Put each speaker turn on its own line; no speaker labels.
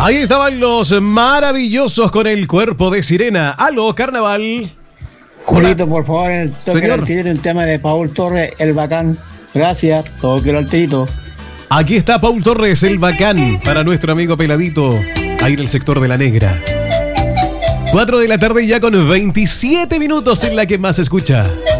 Ahí estaban los maravillosos con el cuerpo de sirena. ¡Aló, carnaval!
Julito, por favor, en el toque
Señor.
del tirito, un tema de Paul Torres, el bacán. Gracias, toque el tirito.
Aquí está Paul Torres, el bacán, para nuestro amigo Peladito, ahí en el sector de La Negra. 4 de la tarde ya con 27 minutos en la que más se escucha.